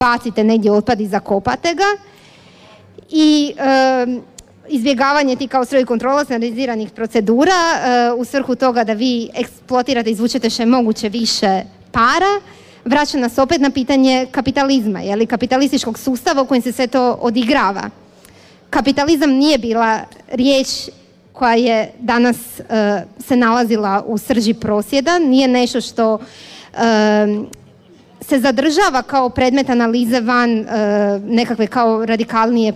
bacite negdje otpad i zakopate ga. I izbjegavanje tih kao strogi kontrola standardiziranih procedura u svrhu toga da vi eksploatirate i izvučete što je moguće više para, vraća nas opet na pitanje kapitalizma, kapitalističkog sustava u kojem se sve to odigrava. Kapitalizam nije bila riječ koja je danas se nalazila u srži prosvjeda, nije nešto što se zadržava kao predmet analize van nekakve kao radikalnije